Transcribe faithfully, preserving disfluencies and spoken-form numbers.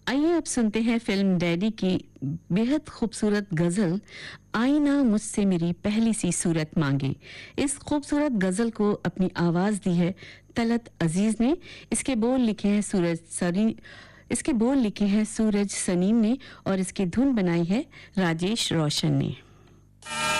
आइए अब सुनते हैं फिल्म डैडी की बेहद खूबसूरत गजल आईना मुझसे मेरी पहली सी सूरत मांगे। इस खूबसूरत गजल को अपनी आवाज दी है तलत अजीज ने। इसके बोल लिखे हैं सूरज सरी इसके बोल लिखे हैं सूरज सनीम ने और इसकी धुन बनाई है राजेश रोशन ने।